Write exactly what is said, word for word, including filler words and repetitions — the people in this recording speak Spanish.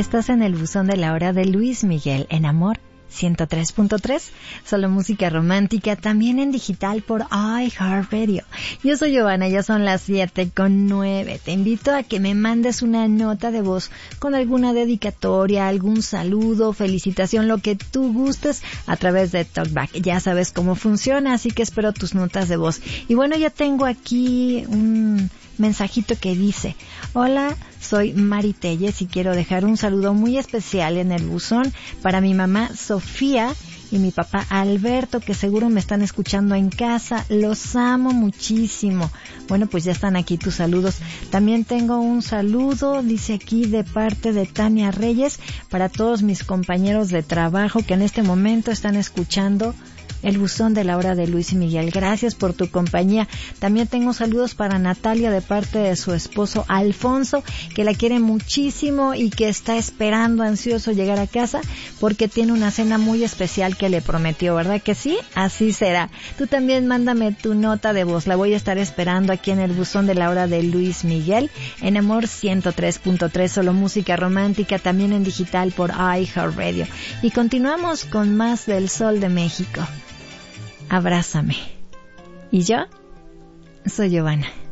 Estás en el buzón de la hora de Luis Miguel en Amor ciento tres punto tres, solo música romántica, también en digital por iHeartRadio. Yo soy Giovanna, ya son las siete con nueve. Te invito a que me mandes una nota de voz con alguna dedicatoria, algún saludo, felicitación, lo que tú gustes a través de TalkBack. Ya sabes cómo funciona, así que espero tus notas de voz. Y bueno, ya tengo aquí un mensajito que dice: hola, soy Mari Telles y quiero dejar un saludo muy especial en el buzón para mi mamá Sofía y mi papá Alberto, que seguro me están escuchando en casa. Los amo muchísimo. Bueno, pues ya están aquí tus saludos. También tengo un saludo, dice aquí, de parte de Tania Reyes, para todos mis compañeros de trabajo que en este momento están escuchando el buzón de la hora de Luis Miguel. Gracias por tu compañía. También tengo saludos para Natalia de parte de su esposo Alfonso, que la quiere muchísimo y que está esperando ansioso llegar a casa porque tiene una cena muy especial que le prometió, ¿verdad que sí? Así será. Tú también mándame tu nota de voz. La voy a estar esperando aquí en el buzón de la hora de Luis Miguel en Amor ciento tres punto tres, solo música romántica, también en digital por iHeartRadio. Y continuamos con más del Sol de México. Abrázame. Y yo soy Giovanna.